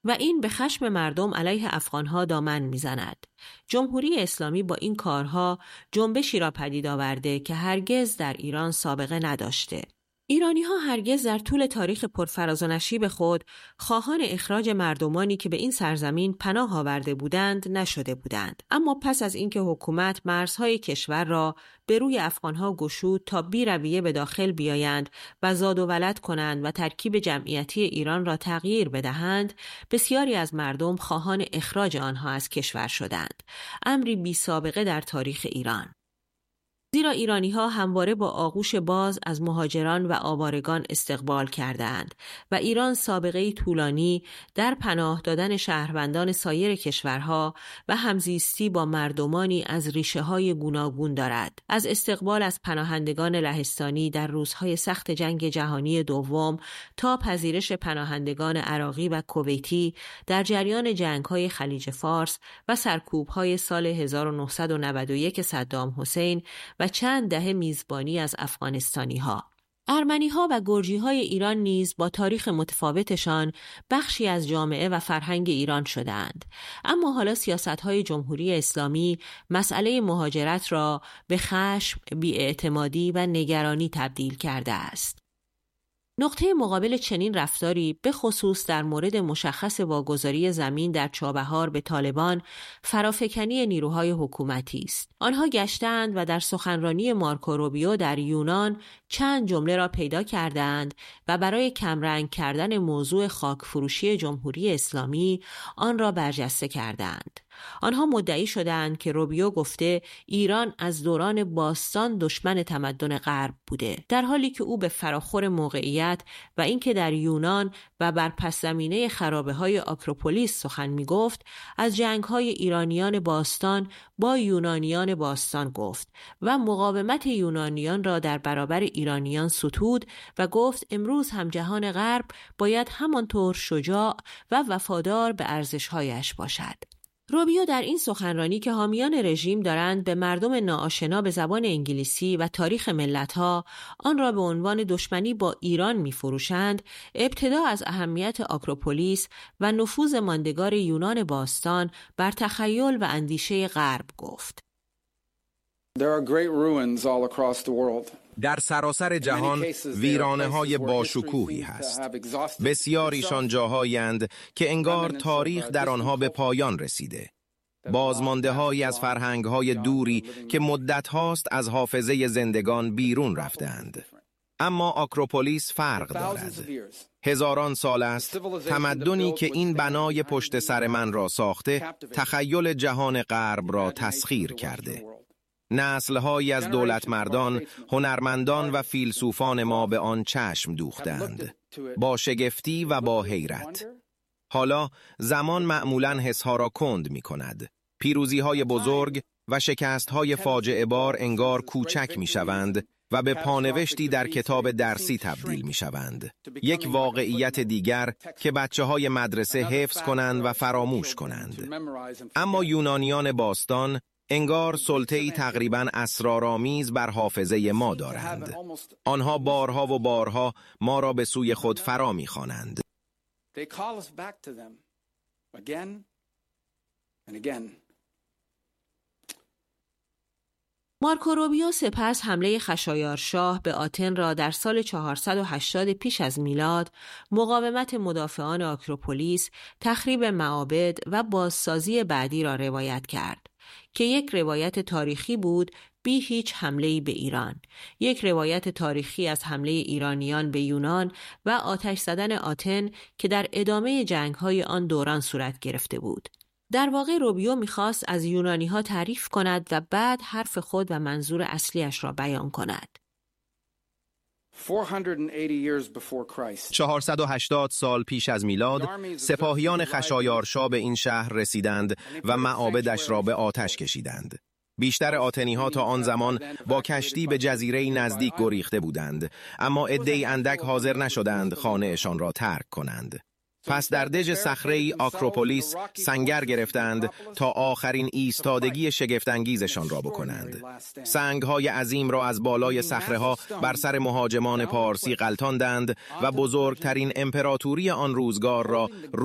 و این به خشم مردم علیه افغانها دامن میزند. جمهوری اسلامی با این کارها جنبشی را پدید آورده که هرگز در ایران سابقه نداشته. ایرانی‌ها هرگز در طول تاریخ پرفراز و نشیب خود خواهان اخراج مردمانی که به این سرزمین پناه آورده بودند نشده بودند. اما پس از اینکه حکومت مرزهای کشور را به روی افغانها گشود تا بی رویه به داخل بیایند و زاد و ولد کنند و ترکیب جمعیتی ایران را تغییر بدهند، بسیاری از مردم خواهان اخراج آنها از کشور شدند. امری بی سابقه در تاریخ ایران. زیرا ایرانی‌ها همواره با آغوش باز از مهاجران و آوارگان استقبال کردند و ایران سابقه‌ای طولانی در پناه دادن شهروندان سایر کشورها و همزیستی با مردمانی از ریشه‌های گوناگون دارد. از استقبال از پناهندگان لهستانی در روزهای سخت جنگ جهانی دوم تا پذیرش پناهندگان عراقی و کویتی در جریان جنگ‌های خلیج فارس و سرکوب‌های سال 1991 صدام حسین و چند دهه میزبانی از افغانستانی‌ها. ارمنی‌ها و گرجی‌های ایران نیز با تاریخ متفاوتشان بخشی از جامعه و فرهنگ ایران شدند. اما حالا سیاست‌های جمهوری اسلامی مسئله مهاجرت را به خشم، بی‌اعتمادی و نگرانی تبدیل کرده است. نقطه مقابل چنین رفتاری به خصوص در مورد مشخص واگذاری زمین در چابهار به طالبان فرافکنی نیروهای حکومتی است. آنها گشتند و در سخنرانی مارکو روبیو در یونان چند جمله را پیدا کردند و برای کمرنگ کردن موضوع خاک فروشی جمهوری اسلامی آن را برجسته کردند. آنها مدعی شدند که روبیو گفته ایران از دوران باستان دشمن تمدن غرب بوده، در حالی که او به فراخور موقعیت و اینکه در یونان و بر پس زمینه خرابه‌های آکروپولیس سخن می‌گفت، از جنگ‌های ایرانیان باستان با یونانیان باستان گفت و مقاومت یونانیان را در برابر ایرانیان ستود و گفت امروز هم جهان غرب باید همانطور شجاع و وفادار به ارزش‌هایش باشد. روبیو در این سخنرانی که حامیان رژیم دارند به مردم ناآشنا به زبان انگلیسی و تاریخ ملت‌ها آن را به عنوان دشمنی با ایران می‌فروشند، ابتدا از اهمیت آکروپولیس و نفوذ ماندگار یونان باستان بر تخیل و اندیشه غرب گفت. There are great ruins all across the world. در سراسر جهان ویرانه‌های باشکوهی هست. بسیاریشان جاهایی اند که انگار تاریخ در آنها به پایان رسیده. بازمانده‌هایی از فرهنگ‌های دوری که مدت هاست از حافظه زندگان بیرون رفتند. اما آکروپولیس فرق دارد. هزاران سال است تمدنی که این بنای پشت سر من را ساخته تخیل جهان غرب را تسخیر کرده. نسل‌هایی از دولتمردان، هنرمندان و فیلسوفان ما به آن چشم دوختند، با شگفتی و با حیرت. حالا زمان معمولاً حسها را کند می‌کند. پیروزی‌های بزرگ و شکست‌های فاجعه بار انگار کوچک می‌شوند و به پانوشتی در کتاب درسی تبدیل می‌شوند. یک واقعیت دیگر که بچه‌های مدرسه حفظ کنند و فراموش کنند. اما یونانیان باستان انگار سلطه‌ای تقریباً اسرارآمیز بر حافظه ما دارند. آنها بارها و بارها ما را به سوی خود فرا می‌خوانند. مارکو روبیو سپس حمله خشایارشاه به آتن را در سال 480 پیش از میلاد، مقاومت مدافعان آکروپولیس، تخریب معابد و بازسازی بعدی را روایت کرد که یک روایت تاریخی بود بی هیچ حمله‌ای به ایران، یک روایت تاریخی از حمله ایرانیان به یونان و آتش زدن آتن که در ادامه جنگ‌های آن دوران صورت گرفته بود. در واقع روبیو می‌خواست از یونانی‌ها تعریف کند و بعد حرف خود و منظور اصلیش را بیان کند. 480 سال پیش از میلاد سپاهیان خشایارشا به این شهر رسیدند و معابدش را به آتش کشیدند. بیشتر آتنی‌ها تا آن زمان با کشتی به جزیره‌ای نزدیک گریخته بودند، اما عده‌ای اندک حاضر نشدند خانه‌شان را ترک کنند. پس در دژ صخره‌ای آکروپولیس سنگر گرفتند تا آخرین ایستادگی شگفت‌انگیزشان را بکنند. سنگ‌های عظیم را از بالای صخره‌ها بر سر مهاجمان پارسی غلطاندند و بزرگترین امپراتوری آن روزگار را